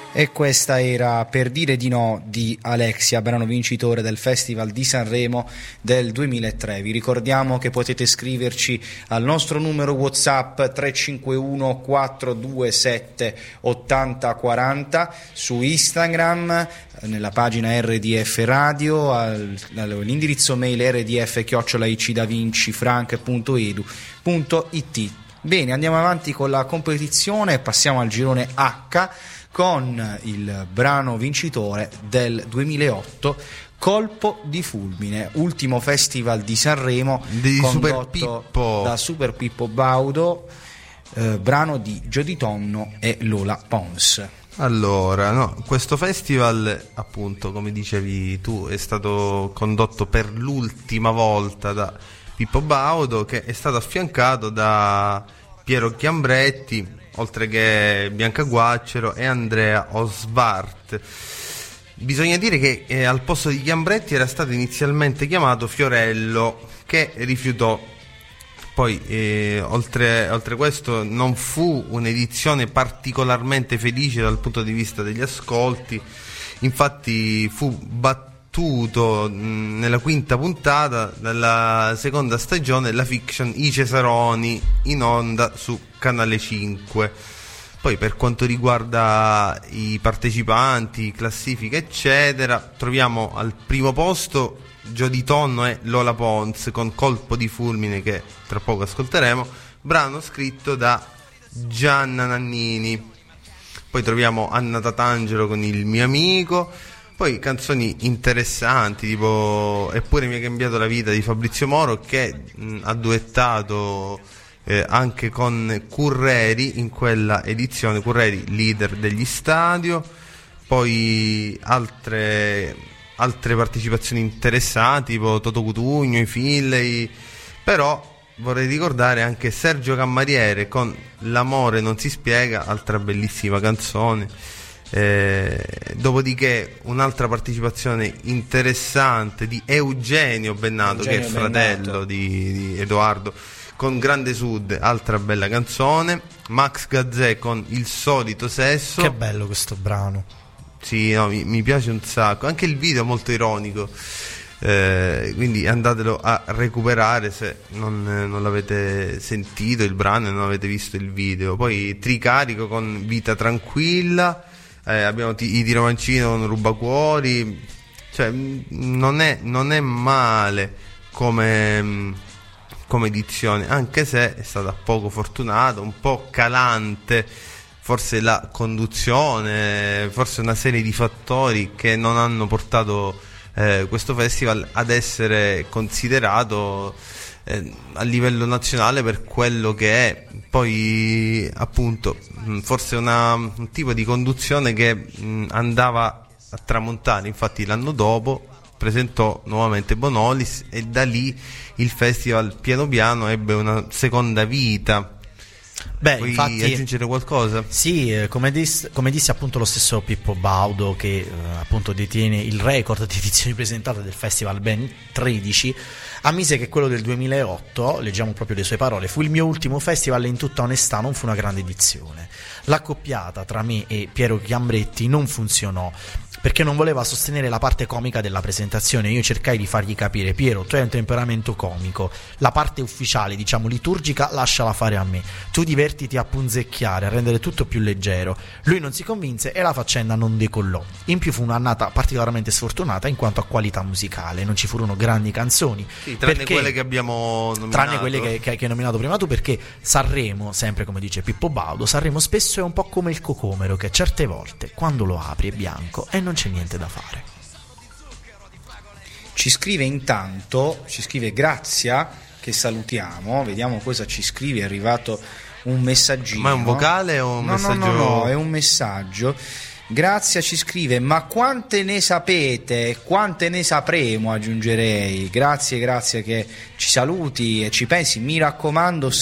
E questa era Per dire di no di Alexia, brano vincitore del Festival di Sanremo del 2003. Vi ricordiamo che potete scriverci al nostro numero WhatsApp 351 427 8040, su Instagram nella pagina RDF Radio, all'indirizzo mail rdf@icidavincifranc.edu.it. Bene, andiamo avanti con la competizione e passiamo al girone H con il brano vincitore del 2008, Colpo di fulmine, ultimo festival di Sanremo di condotto da Super Pippo Baudo, brano di Jody Tonno e Lola Pons. Allora, no, questo festival, appunto, come dicevi tu, è stato condotto per l'ultima volta da Pippo Baudo, che è stato affiancato da Piero Chiambretti, oltre che Bianca Guaccero e Andrea Osvart. Bisogna dire che al posto di Chiambretti era stato inizialmente chiamato Fiorello, che rifiutò. Poi oltre questo non fu un'edizione particolarmente felice dal punto di vista degli ascolti, infatti fu battuto nella quinta puntata della seconda stagione la fiction I Cesaroni, in onda su Canale 5. Poi per quanto riguarda i partecipanti, classifica eccetera, troviamo al primo posto Jody Tonno e Lola Pons con Colpo di fulmine, che tra poco ascolteremo, brano scritto da Gianna Nannini. Poi troviamo Anna Tatangelo con Il mio amico, poi canzoni interessanti tipo Eppure mi ha cambiato la vita di Fabrizio Moro, che ha duettato anche con Curreri in quella edizione, Curreri leader degli Stadio. Poi altre partecipazioni interessanti tipo Toto Cutugno, i Filley, però vorrei ricordare anche Sergio Cammariere con L'amore non si spiega, altra bellissima canzone. Dopodiché un'altra partecipazione interessante di Eugenio Bennato, che è fratello di Edoardo, con Grande Sud, altra bella canzone. Max Gazzè con Il solito sesso. Che bello questo brano. Sì, no, mi piace un sacco, anche il video è molto ironico, quindi andatelo a recuperare se non l'avete sentito il brano e non avete visto il video. Poi Tricarico con Vita tranquilla, abbiamo i Tiro Mancino con Rubacuori, cioè non è male come edizione, anche se è stata poco fortunata, un po' calante, forse la conduzione, forse una serie di fattori che non hanno portato questo festival ad essere considerato a livello nazionale per quello che è. Poi appunto forse un tipo di conduzione che andava a tramontare, infatti l'anno dopo presentò nuovamente Bonolis e da lì il festival piano piano ebbe una seconda vita. Vuoi aggiungere qualcosa? Sì, come disse appunto lo stesso Pippo Baudo, che appunto detiene il record di edizioni presentate del festival, ben 13, ammise che quello del 2008, leggiamo proprio le sue parole, fu il mio ultimo festival e in tutta onestà non fu una grande edizione. L'accoppiata tra me e Piero Chiambretti non funzionò, perché non voleva sostenere la parte comica della presentazione. Io cercai di fargli capire: Piero, tu hai un temperamento comico, la parte ufficiale, diciamo liturgica, lasciala fare a me, tu divertiti a punzecchiare, a rendere tutto più leggero. Lui non si convinse e la faccenda non decollò. In più fu un'annata particolarmente sfortunata in quanto a qualità musicale, non ci furono grandi canzoni, sì, tranne quelle che abbiamo nominato, tranne quelle che hai nominato prima tu, perché Sanremo, sempre come dice Pippo Baudo, Sanremo spesso è un po' come il cocomero, che certe volte quando lo apri è bianco e non c'è niente da fare. Ci scrive Grazia, che salutiamo, vediamo cosa ci scrive. È arrivato un messaggino. Ma è un vocale o un messaggio? No, è un messaggio. Grazia ci scrive: ma quante ne sapete? Quante ne sapremo, aggiungerei. Grazie che ci saluti e ci pensi. Mi raccomando,